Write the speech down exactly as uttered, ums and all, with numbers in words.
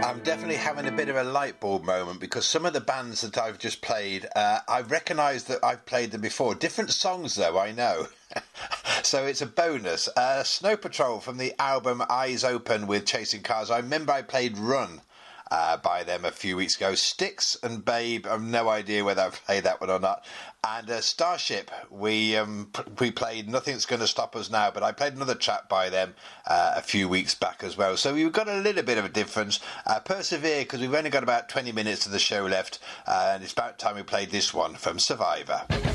I'm definitely having a bit of a light bulb moment because some of the bands that I've just played, uh, I recognise that I've played them before. Different songs, though, I know. So it's a bonus. Uh, Snow Patrol from the album Eyes Open with Chasing Cars. I remember I played Run uh, by them a few weeks ago. Styx and Babe, I've no idea whether I've played that one or not. And uh, Starship, we um, p- we played Nothing's Gonna Stop Us Now, but I played another track by them uh, a few weeks back as well. So we've got a little bit of a difference. Uh, persevere, because we've only got about twenty minutes of the show left, uh, and it's about time we played this one from Survivor.